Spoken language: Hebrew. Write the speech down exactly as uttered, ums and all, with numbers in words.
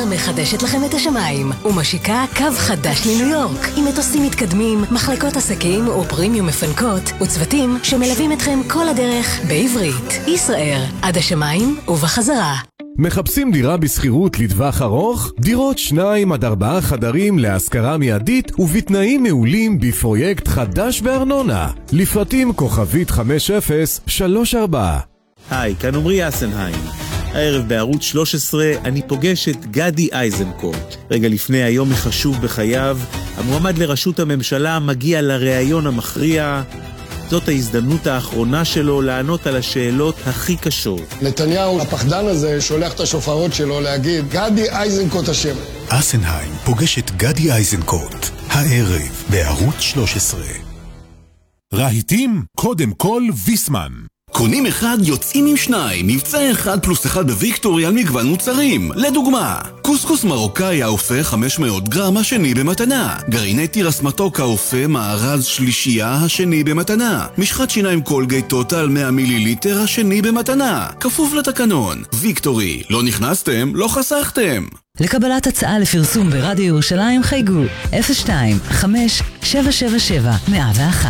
מחדשת לכם את השמיים ומשיקה קו חדש לניו יורק עם מטוסים מתקדמים, מחלקות עסקים ופרימיום מפנקות וצוותים שמלווים אתכם כל הדרך בעברית. ישראל, עד השמיים ובחזרה. מחפשים דירה בסחירות לטווח ארוך? דירות שניים עד ארבעה חדרים להשכרה מיידית ובתנאים מעולים בפרויקט חדש בארנונה. לפרטים כוכבית חמש אפס שלוש ארבע. היי, כאן עמרי אסנהיים. הערב בערוץ שלוש עשרה אני פוגש את גדי איזנקוט. רגע לפני היום החשוב בחייו, המועמד לראשות הממשלה מגיע לראיון המכריע. זאת ההזדמנות האחרונה שלו לענות על השאלות הכי קשות. נתניהו, הפחדן הזה, שולח את השופרות שלו להגיד, גדי איזנקוט אשם. אסנהיים פוגש את גדי איזנקוט, הערב בערוץ שלוש עשרה. רהיטים, קודם כל ויסמן. קונים אחד, יוצאים עם שניים. מבצע אחד פלוס אחד בוויקטורי על מגוון מוצרים. לדוגמה, קוסקוס מרוקאי האופה חמש מאות גרם השני במתנה. גרעיני תירס מתוק האופה מארז שלישייה השני במתנה. משחת שיניים קולגייט טוטל מאה מיליליטר השני במתנה. כפוף לתקנון. ויקטורי, לא נכנסתם, לא חסכתם. לקבלת הצעה לפרסום ברדיו ירושלים חייגו אפס שתיים חמש שבע שבע שבע מאה ואחת.